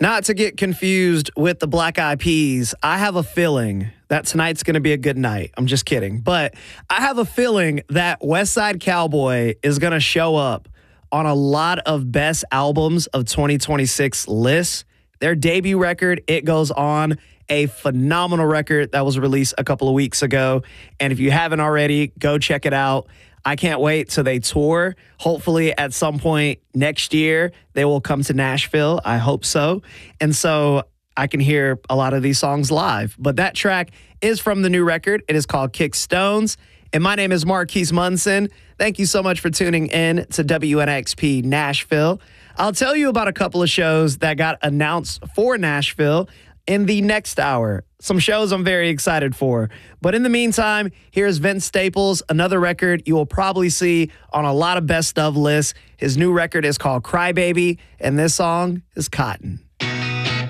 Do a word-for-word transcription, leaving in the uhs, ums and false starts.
Not to get confused with the Black Eyed Peas, I have a feeling that tonight's going to be a good night. I'm just kidding. But I have a feeling that West Side Cowboy is going to show up on a lot of best albums of twenty twenty-six lists. Their debut record, It Goes On, a phenomenal record that was released a couple of weeks ago. And if you haven't already, go check it out. I can't wait till they tour. Hopefully at some point next year, they will come to Nashville. I hope so. And so I can hear a lot of these songs live. But that track is from the new record. It is called Kick Stones. And my name is Marquise Munson. Thank you so much for tuning in to W N X P Nashville. I'll tell you about a couple of shows that got announced for Nashville in the next hour. Some shows I'm very excited for. But in the meantime, here's Vince Staples, another record you will probably see on a lot of best of lists. His new record is called Crybaby, and this song is Cotton.